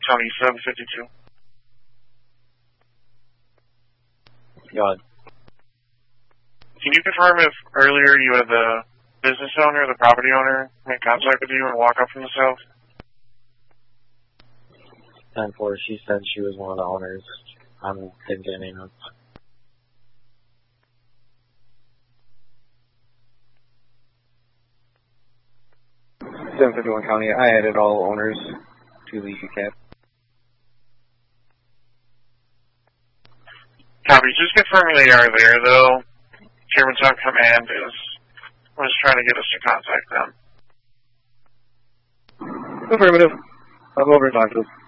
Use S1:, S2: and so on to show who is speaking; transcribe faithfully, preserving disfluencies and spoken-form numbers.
S1: County seven fifty-two.
S2: Got it.
S1: Can you confirm if earlier you had the business owner, the property owner, make contact with you and walk up from the south?
S2: ten four, she said she was one of the owners. I didn't get any notes.
S3: seven fifty-one County, I added all owners to the U CAT.
S1: Copy. Just confirming they are there, though. Germantown Command is was trying to get us to contact them.
S3: Affirmative. I'll go over and talk to them.